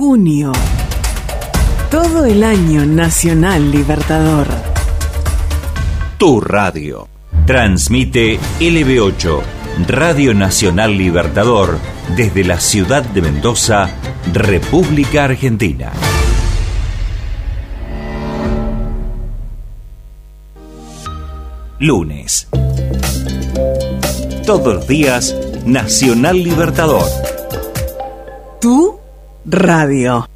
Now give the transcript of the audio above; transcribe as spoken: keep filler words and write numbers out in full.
junio. Todo el año Nacional Libertador. Tu radio. Transmite L B ocho, Radio Nacional Libertador, desde la ciudad de Mendoza, República Argentina. Lunes. Todos los días, Nacional Libertador. Tu radio.